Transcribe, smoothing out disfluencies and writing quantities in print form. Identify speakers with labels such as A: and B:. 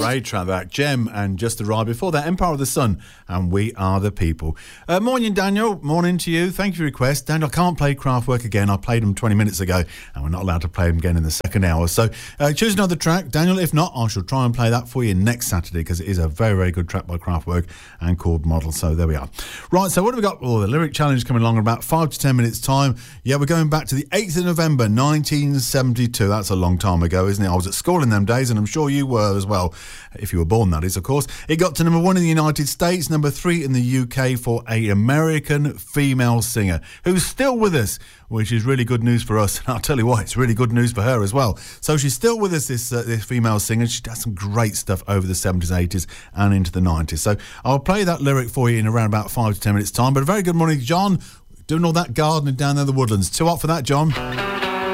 A: Great track that. Gem and Just a Ride. Before that, Empire of the Sun and We Are the People. Morning, Daniel. Morning to you. Thank you for your request. Daniel, I can't play Kraftwerk again. I played them 20 minutes ago and we're not allowed to play them again in the second hour. So choose another track. Daniel, if not, I shall try and play that for you next Saturday because it is a very, very good track by Kraftwerk and called Model. So there we are. Right, so what have we got? Oh, the lyric challenge coming along in about 5 to 10 minutes time. Yeah, we're going back to the 8th of November 1972. That's a long time ago, isn't it? I was at school in them days and I'm sure you were as well, if you were born, that is, of course. It got to number 1 in the United States, number 3 in the UK for an American female singer who's still with us, which is really good news for us. And I'll tell you what, it's really good news for her as well. So she's still with us, this female singer. She does some great stuff over the 70s, 80s and into the 90s. So I'll play that lyric for you in around about 5 to 10 minutes time. But a very good morning, John, doing all that gardening down there in the Woodlands. Too hot for that, John?